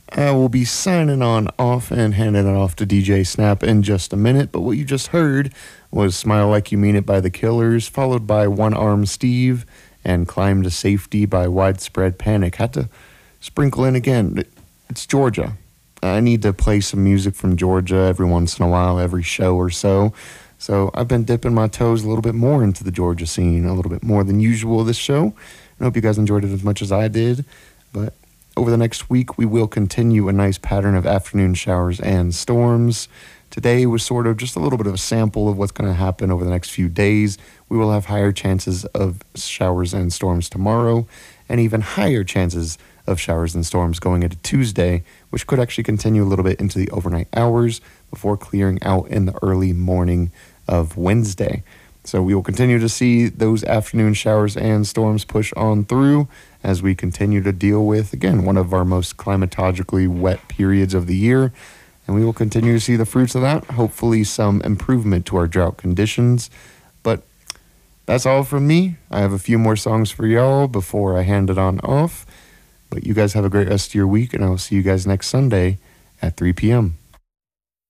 I will be signing on off and handing it off to DJ Snap in just a minute, but what you just heard was Smile Like You Mean It by The Killers, followed by One Arm Steve and Climb to Safety by Widespread Panic. Had to sprinkle in again. It's Georgia. I need to play some music from Georgia every once in a while, every show or so. So I've been dipping my toes a little bit more into the Georgia scene, a little bit more than usual this show. I hope you guys enjoyed it as much as I did, but over the next week, we will continue a nice pattern of afternoon showers and storms. Today was sort of just a little bit of a sample of what's going to happen over the next few days. We will have higher chances of showers and storms tomorrow, and even higher chances of showers and storms going into Tuesday, which could actually continue a little bit into the overnight hours before clearing out in the early morning of Wednesday. So we will continue to see those afternoon showers and storms push on through as we continue to deal with, again, one of our most climatologically wet periods of the year. And we will continue to see the fruits of that, hopefully some improvement to our drought conditions. But that's all from me. I have a few more songs for y'all before I hand it on off. But you guys have a great rest of your week, and I will see you guys next Sunday at 3 p.m.